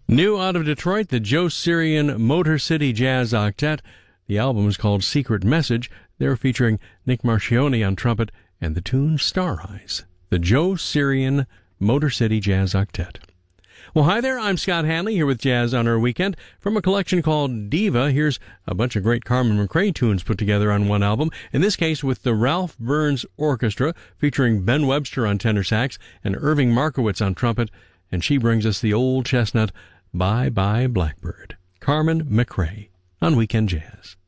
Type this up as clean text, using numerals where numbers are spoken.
New out of Detroit, the Joe Syrian Motor City Jazz Octet. The album is called Secret Message. They're featuring Nick Marchione on trumpet and the tune Star Eyes. The Joe Syrian Motor City Jazz Octet. Well, hi there, I'm Scott Hanley here with Jazz on Our Weekend. From a collection called Diva, here's a bunch of great Carmen McRae tunes put together on one album, in this case with the Ralph Burns Orchestra, featuring Ben Webster on tenor sax and Irving Markowitz on trumpet, and she brings us the old chestnut, Bye Bye Blackbird. Carmen McRae on Weekend Jazz.